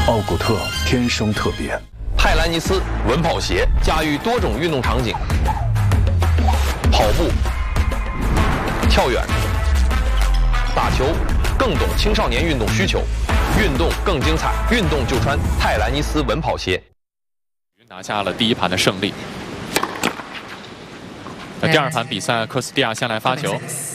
奥古特天生特别。 泰兰尼斯稳跑鞋驾驭多种运动场景，跑步、跳远、打球，更懂青少年运动需求，运动更精彩，运动就穿泰兰尼斯稳跑鞋。 拿下了第一盘的胜利。第二盘比赛，科斯蒂亚先来发球。